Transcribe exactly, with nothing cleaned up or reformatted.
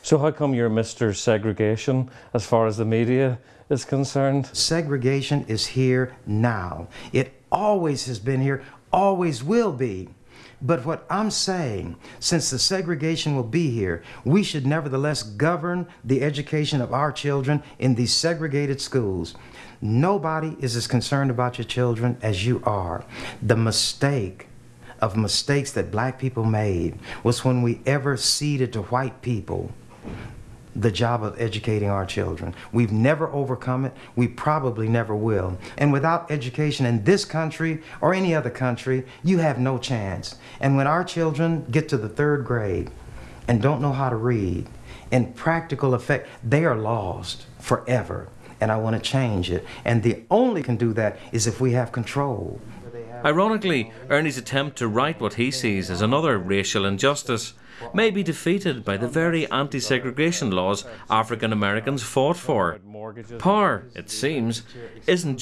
So how come you're Mister Segregation as far as the media is concerned? Segregation is here now. It always has been here, always will be. But what I'm saying, since the segregation will be here, we should nevertheless govern the education of our children in these segregated schools. Nobody is as concerned about your children as you are. The mistake of mistakes that black people made was when we ever ceded to white people the job of educating our children. We've never overcome it. We probably never will. And without education in this country or any other country, you have no chance. And when our children get to the third grade and don't know how to read, in practical effect, they are lost forever. And I want to change it. And the only can do that is if we have control. Ironically, Ernie's attempt to right what he sees as another racial injustice may be defeated by the very anti-segregation laws African Americans fought for. Power, it seems, isn't